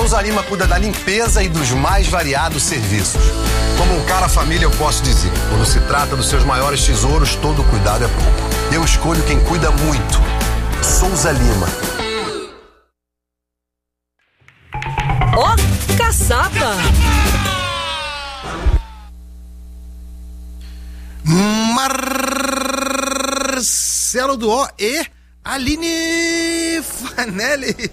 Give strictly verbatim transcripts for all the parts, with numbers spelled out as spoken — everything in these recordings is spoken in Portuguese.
Souza Lima cuida da limpeza e dos mais variados serviços. Como um cara família, eu posso dizer, quando se trata dos seus maiores tesouros, todo cuidado é pouco. Eu escolho quem cuida muito. Souza Lima. Ó, oh, caçapa! Marcelo Duó e Aline Fanelli,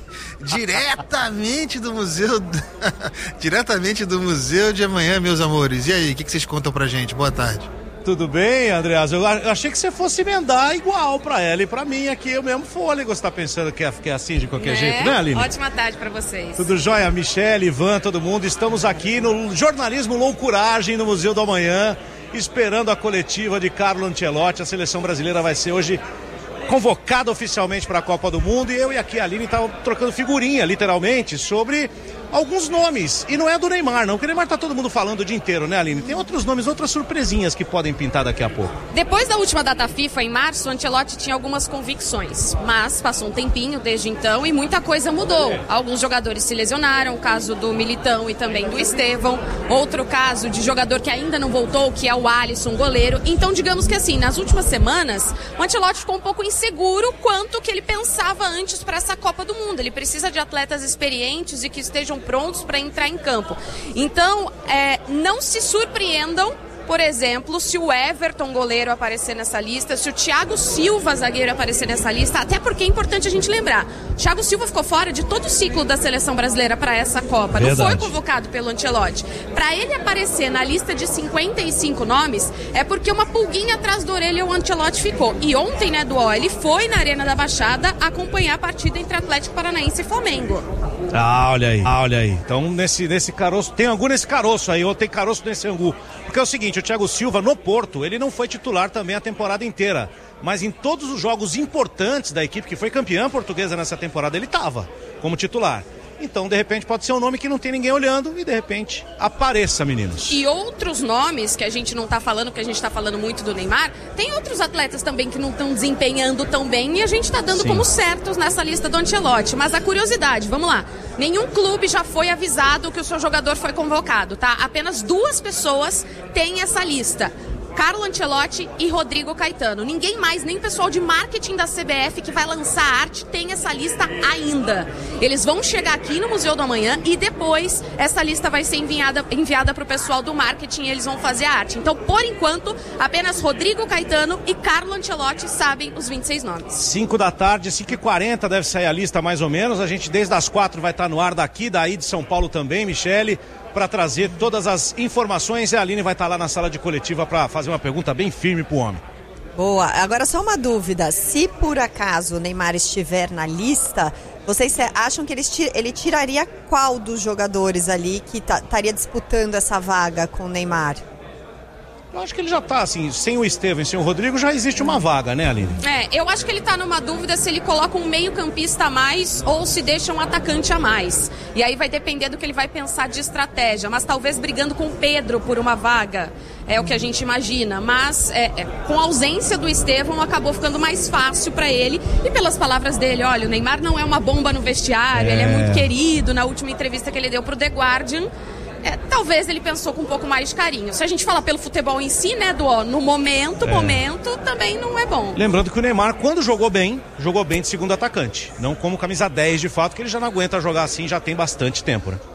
diretamente do museu, diretamente do Museu de Amanhã, meus amores. E aí, o que, que vocês contam pra gente? Boa tarde. Tudo bem, Andreas? Eu achei que você fosse emendar igual pra ela e pra mim aqui, o mesmo fôlego. Você tá pensando que é, que é assim de qualquer é, jeito, né, Aline? Ótima tarde pra vocês. Tudo jóia? Michele, Ivan, todo mundo. Estamos aqui no Jornalismo Loucuragem no Museu do Amanhã, esperando a coletiva de Carlo Ancelotti. A seleção brasileira vai ser hoje convocada oficialmente para a Copa do Mundo e eu e aqui a Aline estavam trocando figurinha, literalmente, sobre alguns nomes. E não é do Neymar, não, porque o Neymar tá todo mundo falando o dia inteiro, né, Aline? Tem outros nomes, outras surpresinhas que podem pintar daqui a pouco. Depois da última data FIFA, em março, o Ancelotti tinha algumas convicções, mas passou um tempinho desde então e muita coisa mudou. Alguns jogadores se lesionaram, o caso do Militão e também do Estevão. Outro caso de jogador que ainda não voltou, que é o Alisson, goleiro. Então, digamos que assim, nas últimas semanas, o Ancelotti ficou um pouco inseguro quanto que ele pensava antes para essa Copa do Mundo. Ele precisa de atletas experientes e que estejam prontos para entrar em campo. Então, é, não se surpreendam, por exemplo, se o Everton, goleiro, aparecer nessa lista, se o Thiago Silva, zagueiro, aparecer nessa lista, até porque é importante a gente lembrar, o Thiago Silva ficou fora de todo o ciclo da seleção brasileira para essa Copa, Verdade. Não foi convocado pelo Ancelotti. Para ele aparecer na lista de cinquenta e cinco nomes, é porque uma pulguinha atrás da orelha o Ancelotti ficou. E ontem, né, Duó, ele foi na Arena da Baixada acompanhar a partida entre Atlético Paranaense e Flamengo. Ah, olha aí, ah, olha aí. Então, nesse, nesse caroço, tem angu nesse caroço aí, ou tem caroço nesse angu. Porque é o seguinte, o Thiago Silva, no Porto, ele não foi titular também a temporada inteira. Mas em todos os jogos importantes da equipe, que foi campeã portuguesa nessa temporada, ele estava como titular. Então, de repente, pode ser um nome que não tem ninguém olhando e, de repente, apareça, meninos. E outros nomes que a gente não tá falando, porque a gente tá falando muito do Neymar, tem outros atletas também que não estão desempenhando tão bem e a gente tá dando Sim. como certos nessa lista do Ancelotti. Mas a curiosidade, vamos lá, nenhum clube já foi avisado que o seu jogador foi convocado, tá? Apenas duas pessoas têm essa lista. Carlo Ancelotti e Rodrigo Caetano. Ninguém mais, nem o pessoal de marketing da C B F que vai lançar a arte tem essa lista ainda. Eles vão chegar aqui no Museu do Amanhã e depois essa lista vai ser enviada, enviada para o pessoal do marketing e eles vão fazer a arte. Então, por enquanto, apenas Rodrigo Caetano e Carlo Ancelotti sabem os vinte e seis nomes. cinco da tarde, cinco e quarenta deve sair a lista mais ou menos. A gente desde as quatro vai estar no ar daqui, daí de São Paulo também, Michele, para trazer todas as informações e a Aline vai estar lá na sala de coletiva para fazer uma pergunta bem firme pro homem. Boa, agora só uma dúvida, se por acaso o Neymar estiver na lista, vocês acham que ele, ele tiraria qual dos jogadores ali que estaria disputando essa vaga com o Neymar? Eu acho que ele já tá, assim, sem o Estevão e sem o Rodrigo já existe uma vaga, né, Aline? É, eu acho que ele tá numa dúvida se ele coloca um meio-campista a mais ou se deixa um atacante a mais. E aí vai depender do que ele vai pensar de estratégia, mas talvez brigando com o Pedro por uma vaga, é o que a gente imagina. Mas é, é, com a ausência do Estevão acabou ficando mais fácil pra ele. E pelas palavras dele, olha, o Neymar não é uma bomba no vestiário, é. ele é muito querido. Na última entrevista que ele deu pro The Guardian, É, talvez ele pensou com um pouco mais de carinho. Se a gente falar pelo futebol em si, né, do no momento, é. momento, também não é bom. Lembrando que o Neymar, quando jogou bem, jogou bem de segundo atacante. Não como camisa dez, de fato, que ele já não aguenta jogar assim, já tem bastante tempo, né?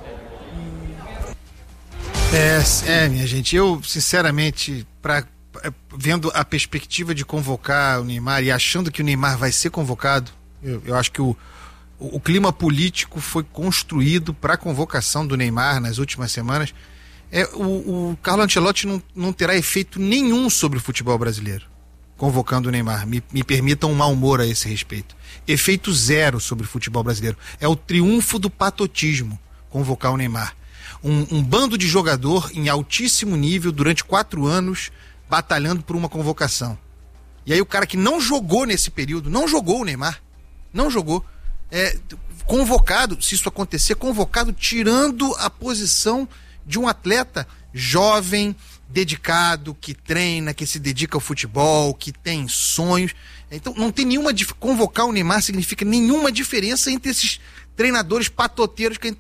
É, é minha gente, eu, sinceramente, pra, vendo a perspectiva de convocar o Neymar e achando que o Neymar vai ser convocado, eu, eu acho que o O clima político foi construído para a convocação do Neymar nas últimas semanas. É, o, o Carlo Ancelotti não, não terá efeito nenhum sobre o futebol brasileiro, convocando o Neymar. Me, me permitam um mau humor a esse respeito. Efeito zero sobre o futebol brasileiro. É o triunfo do patotismo convocar o Neymar. Um, um bando de jogador em altíssimo nível durante quatro anos batalhando por uma convocação. E aí o cara que não jogou nesse período, não jogou o Neymar, não jogou, É, convocado, se isso acontecer, convocado tirando a posição de um atleta jovem, dedicado, que treina, que se dedica ao futebol, que tem sonhos. Então não tem nenhuma, convocar o Neymar significa nenhuma diferença entre esses treinadores patoteiros que